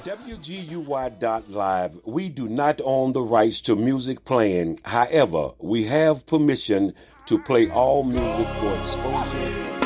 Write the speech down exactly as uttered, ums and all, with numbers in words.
W G U Y dot live, we do not own the rights to music playing. However, we have permission to play all music for exposure